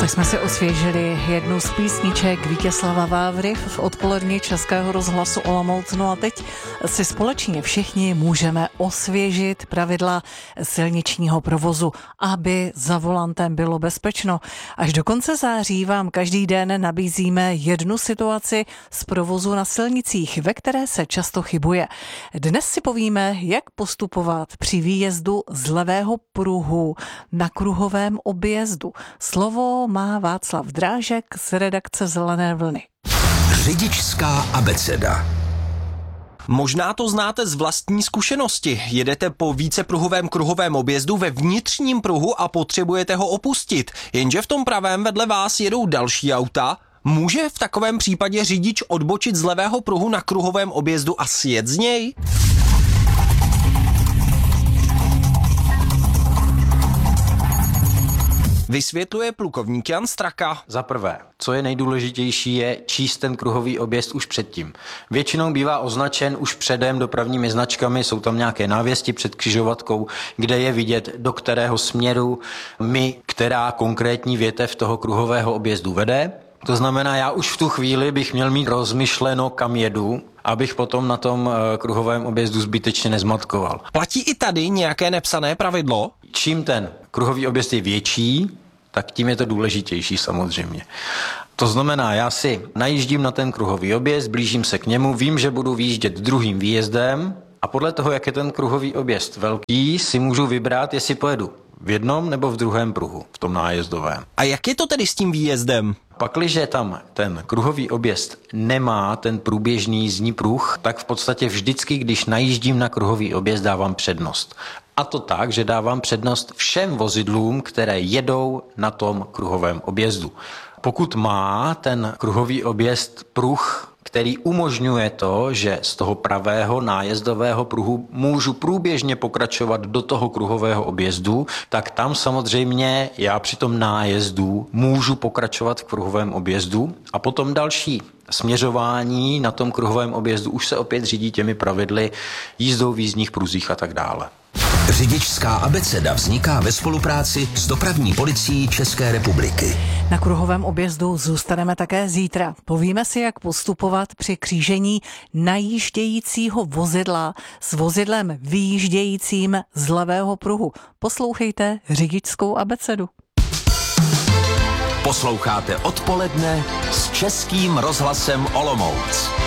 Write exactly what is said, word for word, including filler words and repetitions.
Tak jsme si osvěžili jednu z písniček Vítězslava Vávry v odpolední Českého rozhlasu Olomouc. No a teď si společně všichni můžeme osvěžit pravidla silničního provozu, aby za volantem bylo bezpečno. Až do konce září vám každý den nabízíme jednu situaci z provozu na silnicích, ve které se často chybuje. Dnes si povíme, jak postupovat při výjezdu z levého pruhu na kruhovém objezdu. Slovo má Václav Drážek z redakce Zelené vlny. Řidičská abeceda. Možná to znáte z vlastní zkušenosti. Jedete po vícepruhovém kruhovém objezdu ve vnitřním pruhu a potřebujete ho opustit. Jenže v tom pravém vedle vás jedou další auta. Může v takovém případě řidič odbočit z levého pruhu na kruhovém objezdu a sjet z něj? Vysvětluje plukovník Jan Straka. Za prvé, co je nejdůležitější, je číst ten kruhový objezd už předtím. Většinou bývá označen už předem dopravními značkami, jsou tam nějaké návěsti před křižovatkou, kde je vidět, do kterého směru mi, která konkrétní větev toho kruhového objezdu vede. To znamená, já už v tu chvíli bych měl mít rozmyšleno, kam jedu, abych potom na tom kruhovém objezdu zbytečně nezmatkoval. Platí i tady nějaké nepsané pravidlo? Čím ten kruhový objezd je větší, tak tím je to důležitější samozřejmě. To znamená, já si najíždím na ten kruhový objezd, blížím se k němu, vím, že budu výjíždět druhým výjezdem a podle toho, jak je ten kruhový objezd velký, si můžu vybrat, jestli pojedu v jednom nebo v druhém pruhu, v tom nájezdovém. A jak je to tedy s tím výjezdem? Pakliže tam ten kruhový objezd nemá ten průběžný jízdní pruh, tak v podstatě vždycky, když najíždím na kruhový objezd, dávám přednost. A to tak, že dávám přednost všem vozidlům, které jedou na tom kruhovém objezdu. Pokud má ten kruhový objezd pruh, který umožňuje to, že z toho pravého nájezdového pruhu můžu průběžně pokračovat do toho kruhového objezdu, tak tam samozřejmě já při tom nájezdu můžu pokračovat v kruhovém objezdu a potom další směřování na tom kruhovém objezdu už se opět řídí těmi pravidly jízdou v jízdních pruzích a tak dále. Řidičská abeceda vzniká ve spolupráci s dopravní policií České republiky. Na kruhovém objezdu zůstaneme také zítra. Povíme si, jak postupovat při křížení najíždějícího vozidla s vozidlem vyjíždějícím z levého pruhu. Poslouchejte řidičskou abecedu. Posloucháte odpoledne s Českým rozhlasem Olomouc.